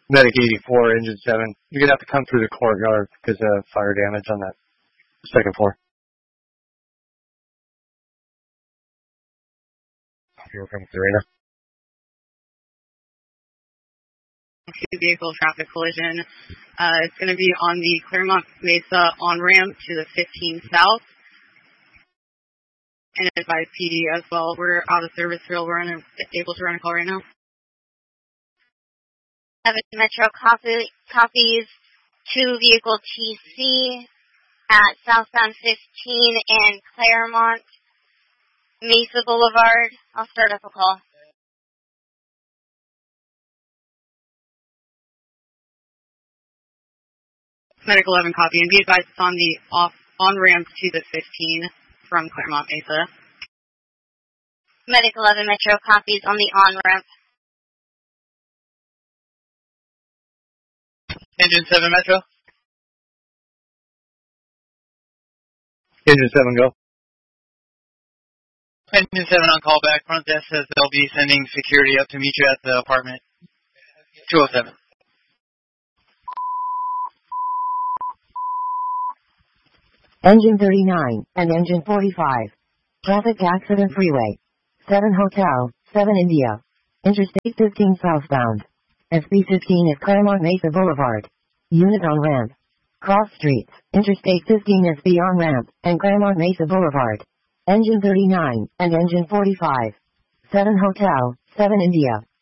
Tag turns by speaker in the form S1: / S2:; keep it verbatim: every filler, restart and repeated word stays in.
S1: Medic eighty-four, engine seven. You're going to have to come through the courtyard because of fire damage on that second floor. You're from Serena.
S2: Two vehicle traffic collision. Uh, it's going to be on the Claremont Mesa on-ramp to the fifteen South. And advise P D as well. We're out of service field. We're able to run a call right now.
S3: seven Metro copy, copies two vehicle T C at southbound fifteen and Claremont Mesa Boulevard. I'll start up a call.
S2: Medic eleven copy, and be advised it's on the off on ramp to the fifteen from Claremont Mesa.
S3: Medic eleven Metro copies on the on ramp.
S4: Engine seven Metro.
S1: Engine seven, go.
S4: Engine seven on call back. Front desk says they'll be sending security up to meet you at the apartment. two oh seven.
S5: Engine thirty-nine and Engine forty-five. Traffic accident freeway. seven Hotel, seven India. Interstate fifteen southbound. S B fifteen is Claremont Mesa Boulevard. Unit on ramp. Cross streets, Interstate fifteen S B on ramp, and Claremont Mesa Boulevard. Engine thirty-nine and Engine forty-five. seven Hotel, seven India.